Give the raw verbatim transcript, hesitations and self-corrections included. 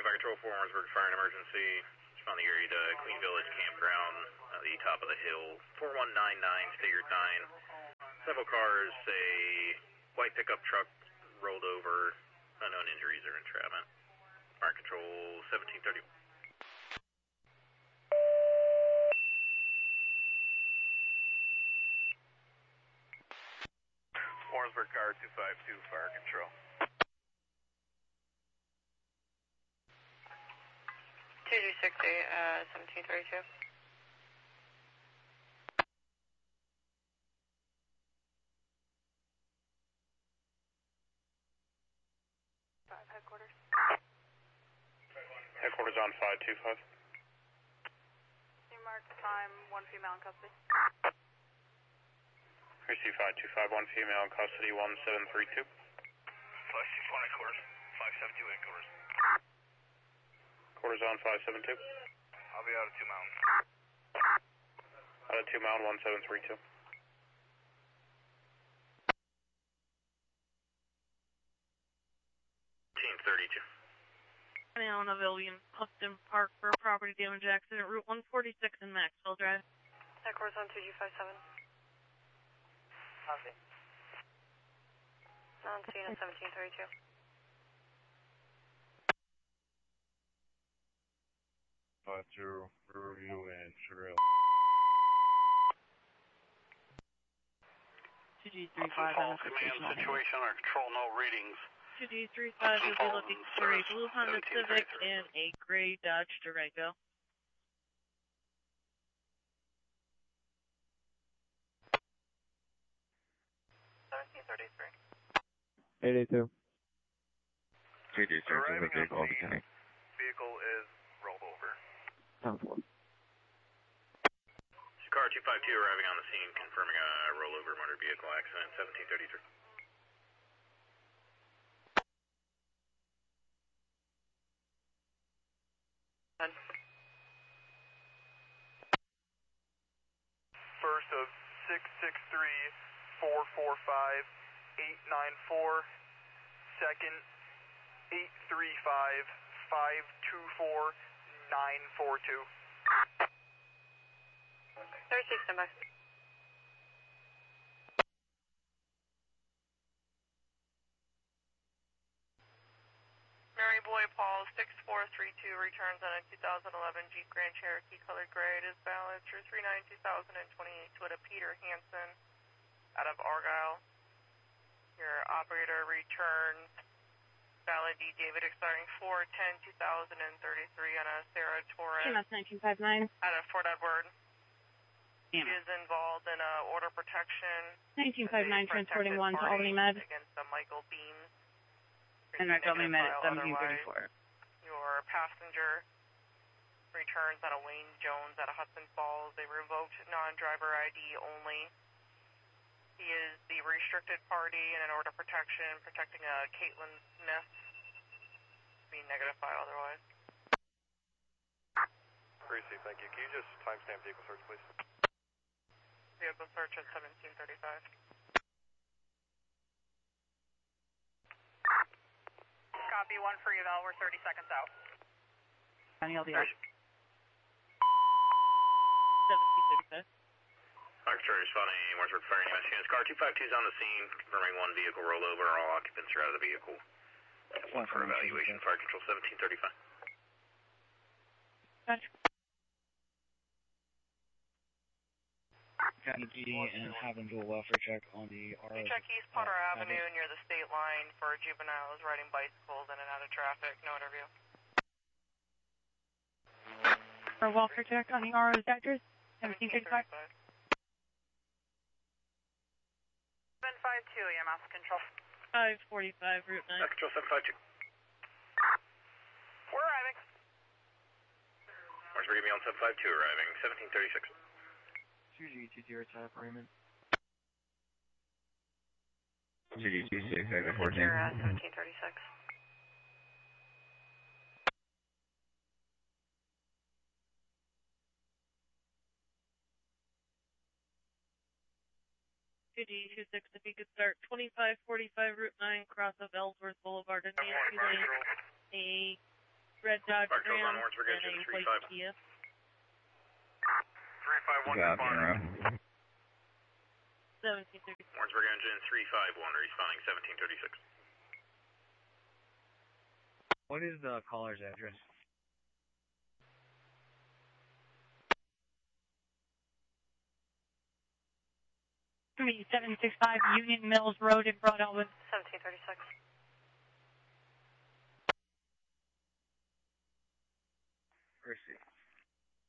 Fire Control four, Warrensburg Fire and Emergency. Just on the area to Queen Village Campground, uh, the top of the hill. four one nine nine, Staggered nine. Several cars, a white pickup truck rolled over. Unknown injuries or entrapment. Fire Control seventeen thirty. Warrensburg Car two five two, Fire Control. two two six eight, uh, seventeen thirty-two. Five headquarters. Headquarters on five two five. You marked time, one female in custody. Receive five two five, one female in custody, one seven three two. five six one headquarters, five seven two headquarters. Quarters on five seven two. I'll be out of two mountain. Out of two mountain, one seven three two. fifteen thirty-two. Allen of Albion, Upton Park for a property damage accident, Route one forty-six in Maxwell Drive. Headquarters on two G five seven. Copy. On scene at seventeen thirty-two. five zero, Riverview and Sugar Hill. two G three five, Falls command situation under control, no readings. two G three five will be looking for a blue Honda Civic and a gray Dodge Durango. seventeen thirty-three. eight eight two. J J search of the vehicle, okay. Vehicle is rolled over. ten four. Car two five two arriving on the scene, confirming a rollover motor vehicle accident, seventeen thirty-three. First of six six three, four four five, eight nine four. Second, eight three five, five two four, nine four two. thirty-six, stand by. Mary Boy Paul, six four three two, returns on a two thousand eleven Jeep Grand Cherokee colored gray. It is valid through three nine two thousand twenty-eight to a Peter Hansen out of Argyle. Your operator returns valid D. David expiring four ten two thousand thirty-three on a Sarah Torres C M S nineteen fifty-nine. out of Fort Edward. C M She S is involved in a order protection. nineteen fifty-nine, transporting one to party Albany Med. Against the Michael Beams. And that's Albany Med at File seventeen otherwise. thirty-four. Your passenger returns on a Wayne Jones out of Hudson Falls. They revoked non-driver I D only. He is the restricted party in an order of protection, protecting a Caitlin Smith. Be negative file otherwise. Receive, thank you. Can you just timestamp vehicle search, please? Vehicle search at seventeen thirty-five. Copy, one for eval, we're thirty seconds out. County L D R. seventeen thirty-five. Officer responding, Warrensburg Fire and E M S units. Car two five two is on the scene, confirming one vehicle rollover. All occupants are out of the vehicle. One for evaluation. Fire Control seventeen thirty-five. Gotcha. County P D and having do a welfare check on the R O. You check East Potter uh, Avenue near the state line for juveniles riding bicycles in and out of traffic. No interview. For a welfare check on the R O's actors, seventeen thirty-five. seven five two, E M S control. five forty-five, Route nine. Control seven five two. We're arriving. Warrensburg give me on seven five two arriving, seventeen thirty-six. two G two zero type Raymond. G D two six, exit fourteen. You're at seventeen thirty-six. two D two six, if you could start twenty-five forty-five Route nine, cross of Ellsworth Boulevard and Nancy Lane, a Red Dodge Park Hills on Ram Warrensburg and engine a three white five. Kia. three five one Got Nero. seventeen thirty. Warrensburg engine three five one, responding seventeen thirty-six. What is the caller's address? three seven six five Union Mills Road in Broad Elwood. seventeen thirty-six.